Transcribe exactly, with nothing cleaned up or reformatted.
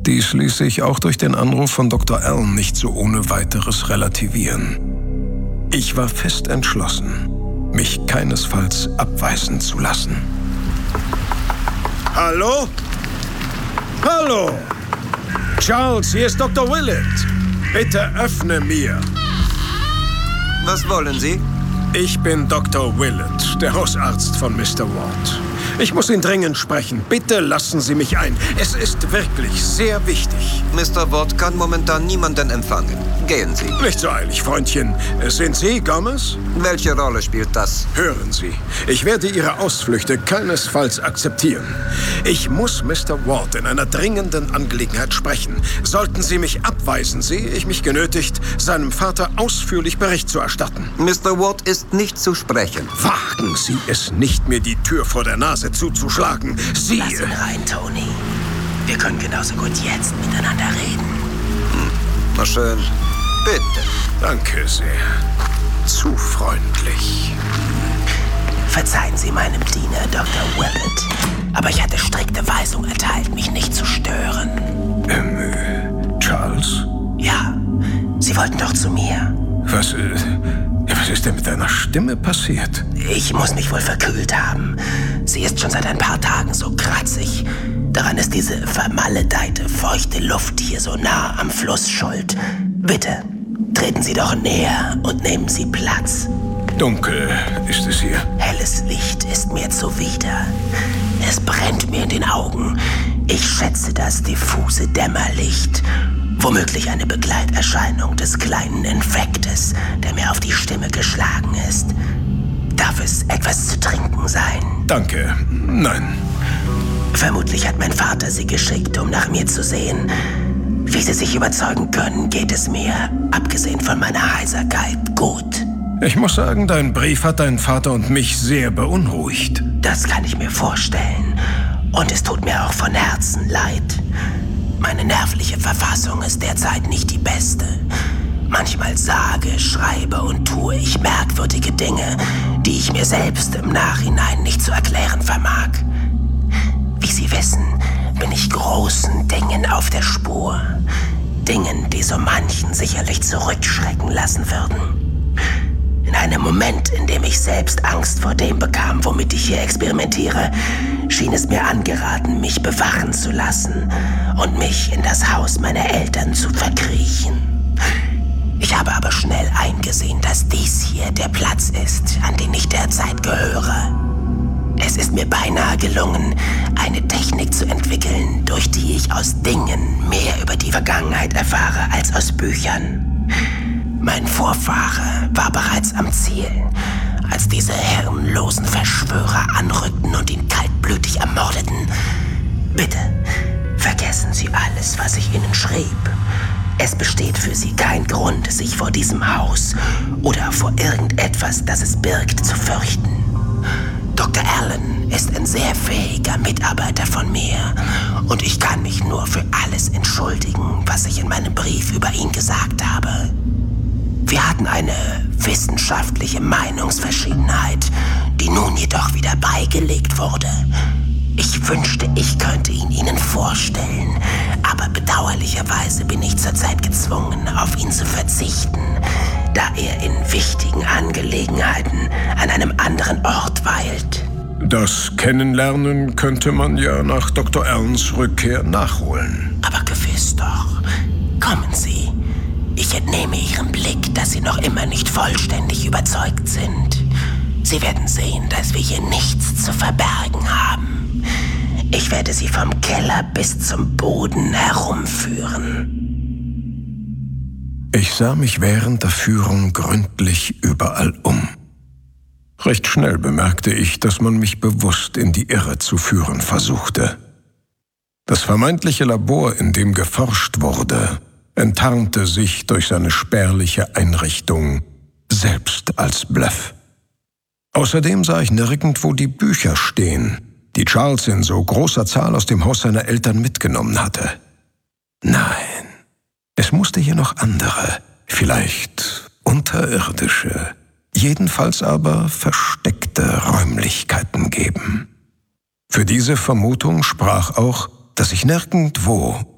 Dies ließ sich auch durch den Anruf von Doktor Allen nicht so ohne weiteres relativieren. Ich war fest entschlossen, mich keinesfalls abweisen zu lassen. Hallo? Hallo? Charles, hier ist Doktor Willett. Bitte öffne mir. Was wollen Sie? Ich bin Doktor Willett, der Hausarzt von Mister Ward. Ich muss ihn dringend sprechen. Bitte lassen Sie mich ein. Es ist wirklich sehr wichtig. Mister Ward kann momentan niemanden empfangen. Gehen Sie. Nicht so eilig, Freundchen. Sind Sie Gomez? Welche Rolle spielt das? Hören Sie, ich werde Ihre Ausflüchte keinesfalls akzeptieren. Ich muss Mister Ward in einer dringenden Angelegenheit sprechen. Sollten Sie mich abweisen, sehe ich mich genötigt, seinem Vater ausführlich Bericht zu erstatten. Mister Ward ist nicht zu sprechen. Wagen Sie es nicht, mir die Tür vor der Nase zuzuschlagen. Sie... Lass ihn rein, Tony. Wir können genauso gut jetzt miteinander reden. Hm. Na schön. Bitte. Danke sehr. Zu freundlich. Verzeihen Sie meinem Diener, Doktor Willett. Aber ich hatte strikte Weisung erteilt, mich nicht zu stören. Ähm, Charles? Ja, Sie wollten doch zu mir. Was, äh, was ist denn mit deiner Stimme passiert? Ich muss mich wohl verkühlt haben. Sie ist schon seit ein paar Tagen so kratzig. Daran ist diese vermaledeite, feuchte Luft hier so nah am Fluss schuld. Bitte, treten Sie doch näher und nehmen Sie Platz. Dunkel ist es hier. Helles Licht ist mir zuwider. Es brennt mir in den Augen. Ich schätze das diffuse Dämmerlicht. Womöglich eine Begleiterscheinung des kleinen Infektes, der mir auf die Stimme geschlagen ist. Darf es etwas zu trinken sein? Danke. Nein. Vermutlich hat mein Vater Sie geschickt, um nach mir zu sehen. Wie Sie sich überzeugen können, geht es mir, abgesehen von meiner Heiserkeit, gut. Ich muss sagen, dein Brief hat deinen Vater und mich sehr beunruhigt. Das kann ich mir vorstellen. Und es tut mir auch von Herzen leid. Meine nervliche Verfassung ist derzeit nicht die beste. Manchmal sage, schreibe und tue ich merkwürdige Dinge, die ich mir selbst im Nachhinein nicht zu erklären vermag. Wie Sie wissen, bin ich großen Dingen auf der Spur. Dingen, die so manchen sicherlich zurückschrecken lassen würden. In einem Moment, in dem ich selbst Angst vor dem bekam, womit ich hier experimentiere, schien es mir angeraten, mich bewachen zu lassen und mich in das Haus meiner Eltern zu verkriechen. Ich habe aber schnell eingesehen, dass dies hier der Platz ist, an den ich derzeit gehöre. Es ist mir beinahe gelungen, eine Technik zu entwickeln, durch die ich aus Dingen mehr über die Vergangenheit erfahre als aus Büchern. Mein Vorfahre war bereits am Ziel, als diese hirnlosen Verschwörer anrückten und ihn kaltblütig ermordeten. Bitte, vergessen Sie alles, was ich Ihnen schrieb. Es besteht für Sie kein Grund, sich vor diesem Haus oder vor irgendetwas, das es birgt, zu fürchten. Doktor Allen ist ein sehr fähiger Mitarbeiter von mir und ich kann mich nur für alles entschuldigen, was ich in meinem Brief über ihn gesagt habe. Wir hatten eine wissenschaftliche Meinungsverschiedenheit, die nun jedoch wieder beigelegt wurde. Ich wünschte, ich könnte ihn Ihnen vorstellen, aber bedauerlicherweise bin ich zurzeit gezwungen, auf ihn zu verzichten, da er in wichtigen Angelegenheiten an einem anderen Ort weilt. Das Kennenlernen könnte man ja nach Doktor Allens Rückkehr nachholen. Aber gewiss doch. Kommen Sie. Ich entnehme Ihrem Blick, dass Sie noch immer nicht vollständig überzeugt sind. Sie werden sehen, dass wir hier nichts zu verbergen haben. Ich werde Sie vom Keller bis zum Boden herumführen. Ich sah mich während der Führung gründlich überall um. Recht schnell bemerkte ich, dass man mich bewusst in die Irre zu führen versuchte. Das vermeintliche Labor, in dem geforscht wurde, enttarnte sich durch seine spärliche Einrichtung selbst als Bluff. Außerdem sah ich nirgendwo die Bücher stehen, die Charles in so großer Zahl aus dem Haus seiner Eltern mitgenommen hatte. Nein, es musste hier noch andere, vielleicht unterirdische, jedenfalls aber versteckte Räumlichkeiten geben. Für diese Vermutung sprach auch, dass ich nirgendwo